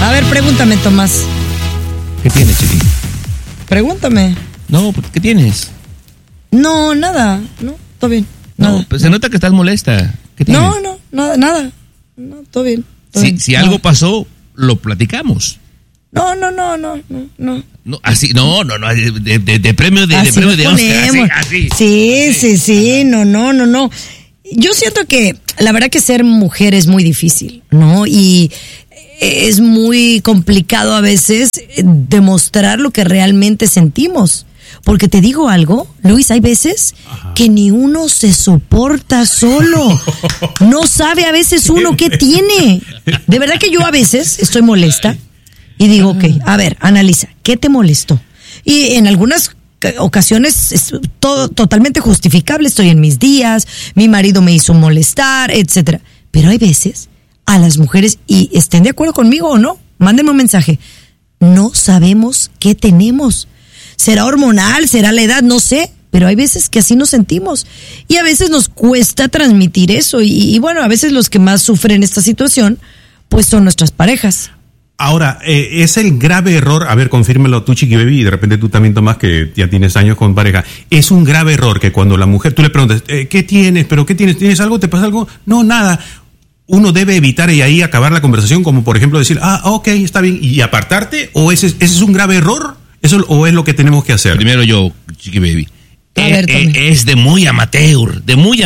A ver, pregúntame, Tomás. ¿Qué tienes, Chiqui? Pregúntame. No, ¿qué tienes? No, nada. No, todo bien. Nada. No, pues se nota que estás molesta. ¿Qué tienes? No, nada. No, todo bien. Si algo pasó, lo platicamos. No. No, así, no, de premio de Oscar, así. Sí, no. Yo siento que la verdad que ser mujer es muy difícil, ¿no? Y es muy complicado a veces demostrar lo que realmente sentimos. Porque te digo algo, Luis, hay veces que ni uno se soporta solo. No sabe a veces uno qué tiene. De verdad que yo a veces estoy molesta y digo, ok, a ver, analiza, ¿qué te molestó? Y en algunas ocasiones es todo totalmente justificable, estoy en mis días, mi marido me hizo molestar, etcétera. Pero hay veces a las mujeres, y estén de acuerdo conmigo o no, mándenme un mensaje, no sabemos qué tenemos. ¿Será hormonal? ¿Será la edad? No sé, pero hay veces que así nos sentimos y a veces nos cuesta transmitir eso y bueno, a veces los que más sufren esta situación pues son nuestras parejas. Ahora, es el grave error, a ver, confírmelo tú, Chiqui Baby, y de repente tú también, Tomás, que ya tienes años con pareja. Es un grave error que cuando la mujer, tú le preguntas, ¿qué tienes? ¿Pero qué tienes? ¿Tienes algo? ¿Te pasa algo? No, nada. Uno debe evitar y ahí acabar la conversación, como por ejemplo decir, ok, está bien, y apartarte, o ese es un grave error, eso o es lo que tenemos que hacer. Primero yo, Chiqui Baby. Ver, es de muy amateur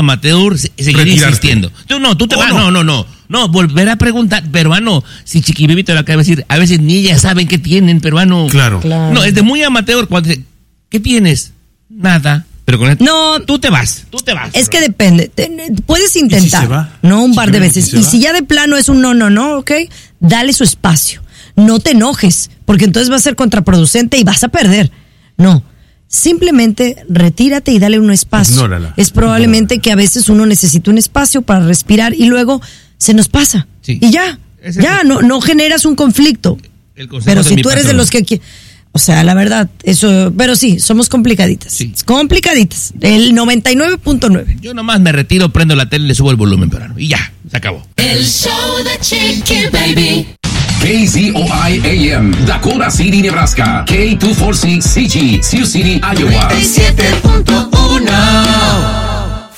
seguir insistiendo. Tú te vas, no, volver a preguntar, peruano, si Chiqui Baby te lo acaba de decir, a veces ni ellas saben qué tienen, peruano. Claro. No, es de muy amateur cuando dice, ¿qué tienes? Nada. Pero con esto, no, tú te vas. Es que depende, puedes intentar, ¿Y si se va? ¿no? Un par de veces. Y si ya de plano es un no, ok, dale su espacio. No te enojes, porque entonces va a ser contraproducente y vas a perder. No. Simplemente retírate y dale un espacio. Ignórala. Es probablemente que a veces uno necesita un espacio para respirar y luego se nos pasa. Sí. Y ya no generas un conflicto. Pero si tú eres de los que... O sea, la verdad, eso... Pero sí, somos complicaditas. Sí. Complicaditas. El 99.9. Yo nomás me retiro, prendo la tele y le subo el volumen, peruano. Y ya, se acabó. El show de Chiqui Baby. KZOI AM, Dakota City, Nebraska. K246CG, Sioux City, Iowa. 97.1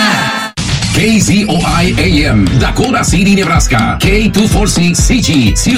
Fiesta. KZOI AM, Dakota City, Nebraska. K246CG, Sioux